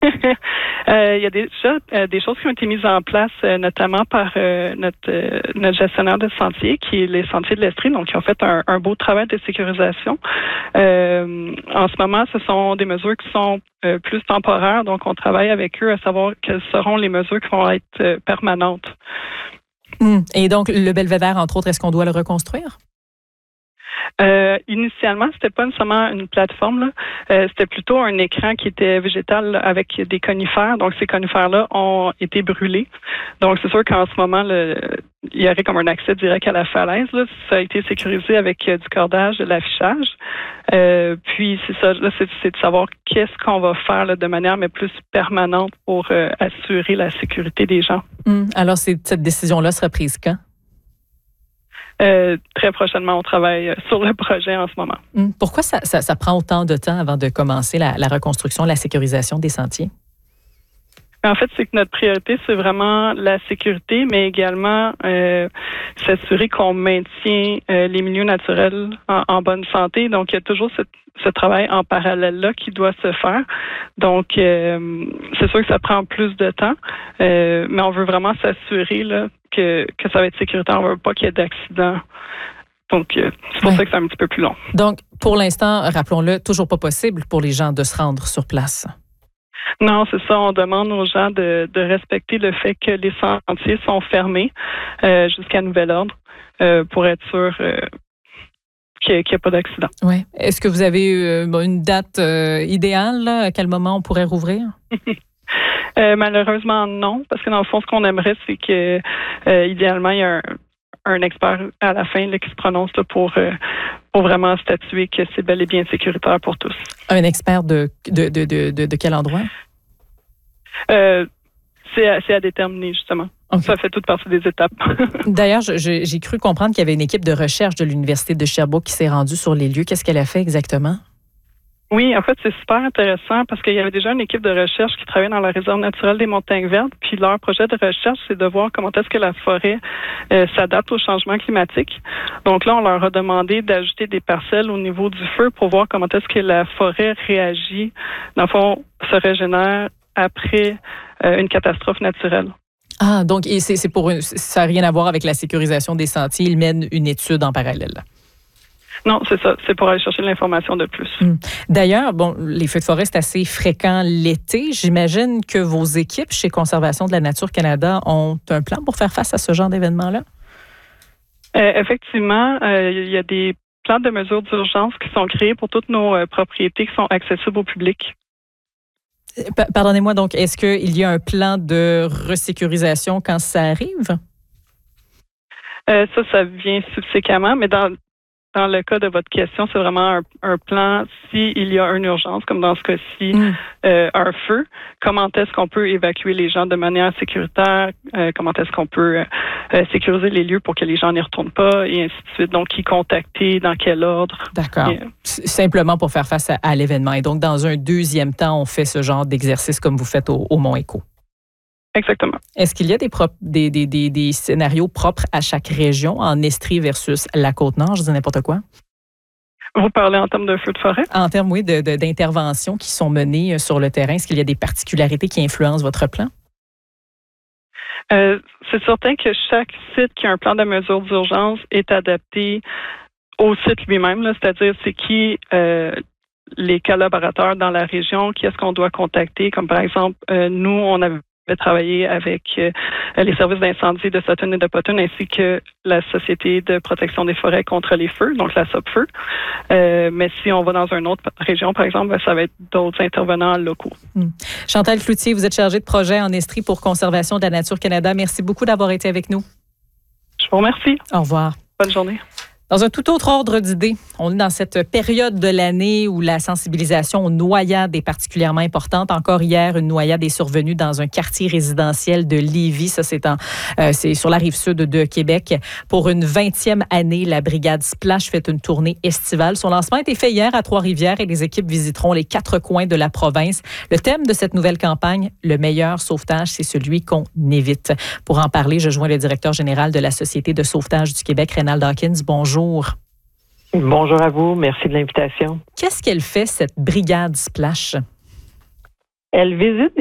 Il y a déjà des choses qui ont été mises en place, notamment par notre gestionnaire de sentiers, qui est les Sentiers de l'Estrie, donc qui ont fait un beau travail de sécurisation. En ce moment, ce sont des mesures qui sont plus temporaires, donc on travaille avec eux à savoir quelles seront les mesures qui vont être permanentes. Et donc, le belvédère, entre autres, est-ce qu'on doit le reconstruire? Initialement, c'était pas nécessairement une plateforme, là. C'était plutôt un écran qui était végétal avec des conifères. Donc, ces conifères-là ont été brûlés. Donc, c'est sûr qu'en ce moment, il y aurait comme un accès direct à la falaise, là. Ça a été sécurisé avec du cordage, de l'affichage. Puis, c'est ça, là, c'est de savoir qu'est-ce qu'on va faire là, de manière mais plus permanente pour assurer la sécurité des gens. Alors, cette décision-là sera prise quand? Très prochainement, on travaille sur le projet en ce moment. Pourquoi ça prend autant de temps avant de commencer la reconstruction, la sécurisation des sentiers? En fait, c'est que notre priorité, c'est vraiment la sécurité, mais également s'assurer qu'on maintient les milieux naturels en bonne santé. Donc, il y a toujours ce travail en parallèle-là qui doit se faire. Donc, c'est sûr que ça prend plus de temps, mais on veut vraiment s'assurer là, que ça va être sécuritaire. On ne veut pas qu'il y ait d'accidents. Donc, c'est pour ça que c'est un petit peu plus long. Donc, pour l'instant, rappelons-le, toujours pas possible pour les gens de se rendre sur place. Non, c'est ça. On demande aux gens de respecter le fait que les sentiers sont fermés jusqu'à nouvel ordre pour être sûr qu'il n'y a pas d'accident. Oui. Est-ce que vous avez une date idéale? Là? À quel moment on pourrait rouvrir? Malheureusement, non. Parce que dans le fond, ce qu'on aimerait, c'est que idéalement, il y a un expert à la fin là, qui se prononce là, pour vraiment statuer que c'est bel et bien sécuritaire pour tous. Un expert de quel endroit? C'est à déterminer, justement. Okay. Ça fait toute partie des étapes. D'ailleurs, j'ai cru comprendre qu'il y avait une équipe de recherche de l'Université de Sherbrooke qui s'est rendue sur les lieux. Qu'est-ce qu'elle a fait exactement? Oui, en fait, c'est super intéressant parce qu'il y avait déjà une équipe de recherche qui travaillait dans la réserve naturelle des Montagnes Vertes. Puis leur projet de recherche, c'est de voir comment est-ce que la forêt s'adapte au changement climatique. Donc là, on leur a demandé d'ajouter des parcelles au niveau du feu pour voir comment est-ce que la forêt réagit, dans le fond, se régénère après une catastrophe naturelle. Ah, donc ça n'a rien à voir avec la sécurisation des sentiers. Ils mènent une étude en parallèle. Non, c'est ça. C'est pour aller chercher de l'information de plus. D'ailleurs, les feux de forêt, c'est assez fréquent l'été. J'imagine que vos équipes chez Conservation de la Nature Canada ont un plan pour faire face à ce genre d'événement-là? Effectivement, il y a des plans de mesures d'urgence qui sont créés pour toutes nos propriétés qui sont accessibles au public. Pardonnez-moi, donc, est-ce qu'il y a un plan de resécurisation quand ça arrive? Ça vient subséquemment, mais dans le cas de votre question, c'est vraiment un plan s'il y a une urgence, comme dans ce cas-ci, un feu. Comment est-ce qu'on peut évacuer les gens de manière sécuritaire? Comment est-ce qu'on peut sécuriser les lieux pour que les gens n'y retournent pas et ainsi de suite. Donc, qui contacter, dans quel ordre? D'accord. Simplement pour faire face à l'événement. Et donc, dans un deuxième temps, on fait ce genre d'exercice comme vous faites au Mont-Éco. Exactement. Est-ce qu'il y a des scénarios propres à chaque région, en Estrie versus la Côte-Nord? Je dis n'importe quoi. Vous parlez en termes de feux de forêt? En termes, oui, d'interventions qui sont menées sur le terrain. Est-ce qu'il y a des particularités qui influencent votre plan? C'est certain que chaque site qui a un plan de mesure d'urgence est adapté au site lui-même, là, c'est-à-dire c'est qui les collaborateurs dans la région, qui est-ce qu'on doit contacter, comme par exemple, nous, on avait travaillé avec les services d'incendie de Sutton et de Potton, ainsi que la Société de protection des forêts contre les feux, donc la SOPFEU. Mais si on va dans une autre région, par exemple, ça va être d'autres intervenants locaux. Chantal Cloutier, vous êtes chargée de projet en Estrie pour Conservation de la Nature Canada. Merci beaucoup d'avoir été avec nous. Je vous remercie. Au revoir. Bonne journée. Dans un tout autre ordre d'idées, on est dans cette période de l'année où la sensibilisation aux noyades est particulièrement importante. Encore hier, une noyade est survenue dans un quartier résidentiel de Lévis. Ça, c'est sur la rive sud de Québec. Pour une 20e année, la brigade Splash fait une tournée estivale. Son lancement a été fait hier à Trois-Rivières et les équipes visiteront les 4 coins de la province. Le thème de cette nouvelle campagne, le meilleur sauvetage, c'est celui qu'on évite. Pour en parler, je joins le directeur général de la Société de sauvetage du Québec, Reynald Hawkins. Bonjour. Bonjour à vous. Merci de l'invitation. Qu'est-ce qu'elle fait, cette brigade Splash? Elle visite